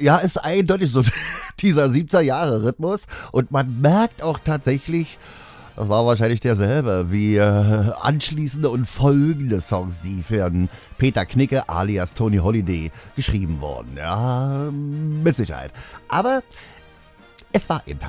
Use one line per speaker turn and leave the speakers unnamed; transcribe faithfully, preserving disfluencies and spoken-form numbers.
Ja, ist eindeutig so dieser siebziger-Jahre-Rhythmus. Und man merkt auch tatsächlich, das war wahrscheinlich derselbe, wie äh, anschließende und folgende Songs, die für einen Peter Knicke alias Tony Holiday geschrieben wurden. Ja, mit Sicherheit. Aber es war eben